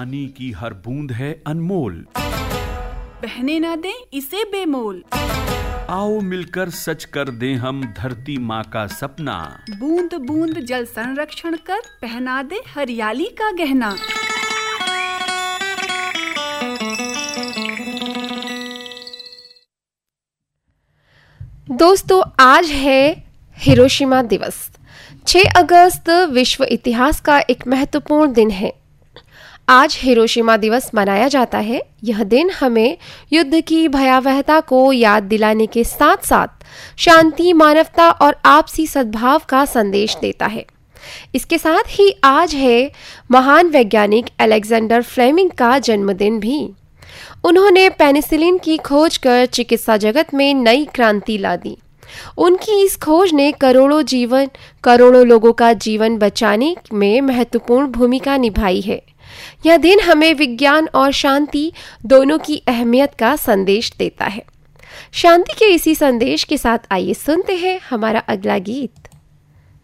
पानी की हर बूंद है अनमोल, बहने ना दें इसे बेमोल। आओ मिलकर सच कर दें हम धरती माँ का सपना, बूंद बूंद जल संरक्षण कर पहना दे हरियाली का गहना। दोस्तों, आज है हिरोशिमा दिवस। 6 अगस्त विश्व इतिहास का एक महत्वपूर्ण दिन है। आज हिरोशिमा दिवस मनाया जाता है। यह दिन हमें युद्ध की भयावहता को याद दिलाने के साथ साथ शांति, मानवता और आपसी सद्भाव का संदेश देता है। इसके साथ ही आज है महान वैज्ञानिक अलेक्जेंडर फ्लेमिंग का जन्मदिन भी। उन्होंने पेनिसिलिन की खोज कर चिकित्सा जगत में नई क्रांति ला दी। उनकी इस खोज ने करोड़ों लोगों का जीवन बचाने में महत्वपूर्ण भूमिका निभाई है। यह दिन हमें विज्ञान और शांति दोनों की अहमियत का संदेश देता है। शांति के इसी संदेश के साथ आइए सुनते हैं हमारा अगला गीत।